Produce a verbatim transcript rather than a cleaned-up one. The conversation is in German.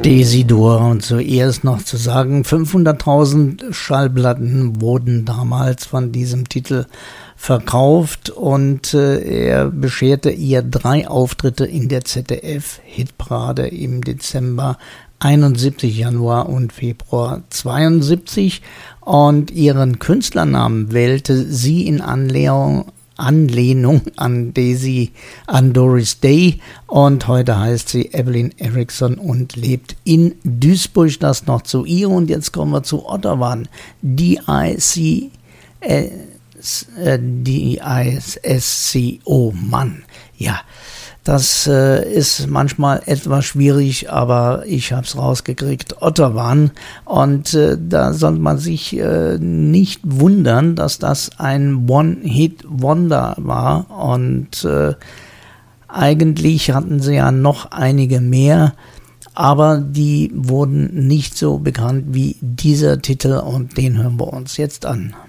Desidur. Und zuerst noch zu sagen, fünfhunderttausend Schallplatten wurden damals von diesem Titel verkauft und äh, er bescherte ihr drei Auftritte in der Z D F-Hitparade im Dezember einundsiebzig, Januar und Februar zweiundsiebzig, und ihren Künstlernamen wählte sie in Anlehnung Anlehnung an Daisy, an Doris Day, und heute heißt sie Evelyn Erickson und lebt in Duisburg. Das noch zu ihr, und jetzt kommen wir zu Ottawa. D I C D I S C O, Mann, ja. Das äh, ist manchmal etwas schwierig, aber ich habe es rausgekriegt. Ottawa. Und äh, da soll man sich äh, nicht wundern, dass das ein One-Hit-Wonder war. Und äh, eigentlich hatten sie ja noch einige mehr, aber die wurden nicht so bekannt wie dieser Titel, und den hören wir uns jetzt an.